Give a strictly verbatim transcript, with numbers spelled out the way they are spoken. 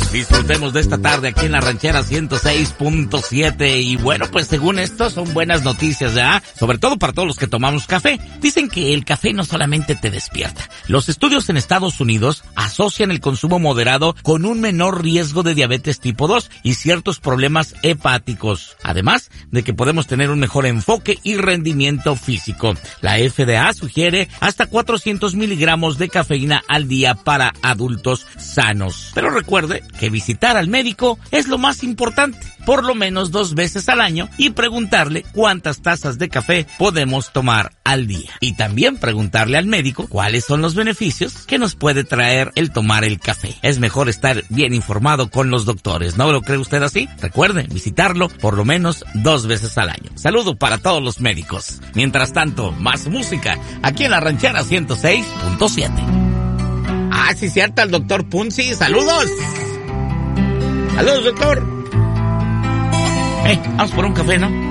Disfrutemos de esta tarde aquí en la Ranchera ciento seis punto siete. Y bueno, pues según esto son buenas noticias, ¿ya? Sobre todo para todos los que tomamos café. Dicen que el café no solamente te despierta. Los estudios en Estados Unidos asocian el consumo moderado con un menor riesgo de diabetes tipo dos y ciertos problemas hepáticos. Además de que podemos tener un mejor enfoque y rendimiento físico. La F D A sugiere hasta cuatrocientos miligramos de cafeína al día para adultos sanos. Pero recuerde que visitar al médico es lo más importante, por lo menos dos veces al año, y preguntarle cuántas tazas de café podemos tomar al día. Y también preguntarle al médico cuáles son los beneficios que nos puede traer el tomar el café. Es mejor estar bien informado con los doctores, ¿no lo cree usted así? Recuerde visitarlo por lo menos dos veces al año. Saludo para todos los médicos. Mientras tanto, más música aquí en la Ranchera ciento seis punto siete. Ah, sí, cierto, el doctor Punzi. ¡Saludos! ¡Saludos, doctor! Eh, vamos por un café, ¿no?